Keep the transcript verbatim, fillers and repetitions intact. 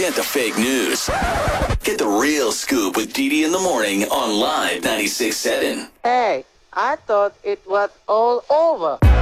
Forget the fake news. Get the real scoop with Dee Dee in the morning on Live ninety-six point seven. Hey, I thought it was all over.